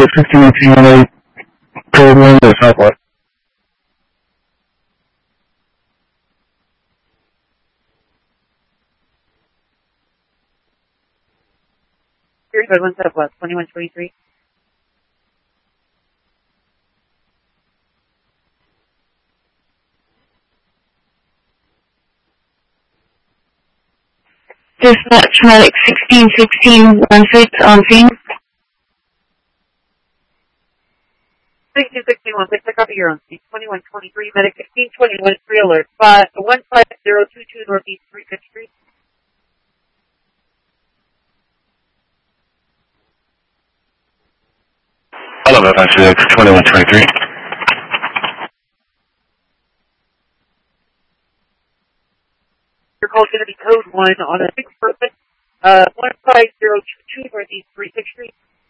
1618 code 1 to Southwest. Code 1 Southwest, 2123. Dispatch medic 161616 on scene. 161616, I copy your own seat. 2123, medic 1621, free alert. 15022 Northeast 35th Street. Hello, 2123. Your call is going to be code 1 on a 6 purpose, 15022 Northeast 36th Street.